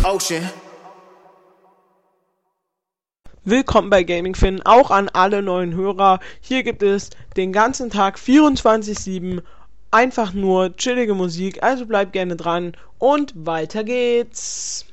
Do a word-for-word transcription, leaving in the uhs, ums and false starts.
ocean. Willkommen bei Gaming Finn, auch an alle neuen Hörer. Hier gibt es den ganzen Tag vierundzwanzig sieben einfach nur chillige Musik, also bleibt gerne dran und weiter geht's.